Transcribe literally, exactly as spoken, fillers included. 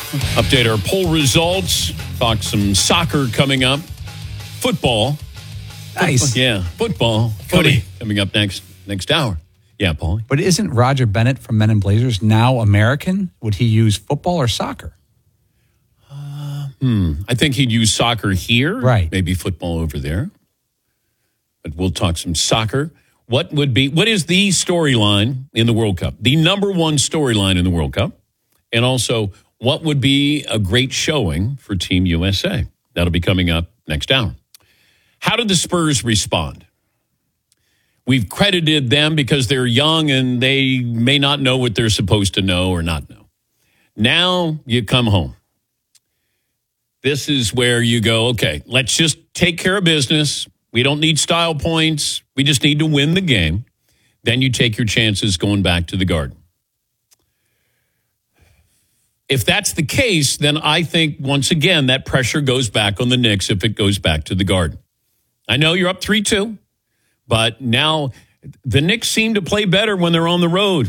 Update our poll results. Talk some soccer coming up. Football. Nice. Football. Yeah, football. Cody. Coming up next next hour. Yeah, Paul. But isn't Roger Bennett from Men in Blazers now American? Would he use football or soccer? Uh, hmm. I think he'd use soccer here. Right. Maybe football over there. But we'll talk some soccer. What would be, what is the storyline in the World Cup? The number one storyline in the World Cup. And also, what would be a great showing for Team U S A? That'll be coming up next hour. How did the Spurs respond? We've credited them because they're young and they may not know what they're supposed to know or not know. Now you come home. This is where you go, okay, let's just take care of business. We don't need style points. We just need to win the game. Then you take your chances going back to the Garden. If that's the case, then I think, once again, that pressure goes back on the Knicks if it goes back to the Garden. I know you're up three two, but now the Knicks seem to play better when they're on the road.